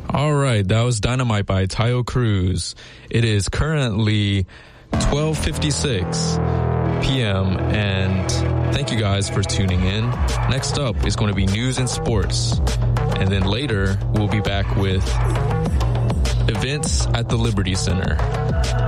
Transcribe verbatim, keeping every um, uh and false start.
All right, that was Dynamite by Taio Cruz. It is currently twelve fifty-six p.m. and thank you guys for tuning in. Next up is going to be news and sports. And then later, we'll be back with events at the Liberty Center.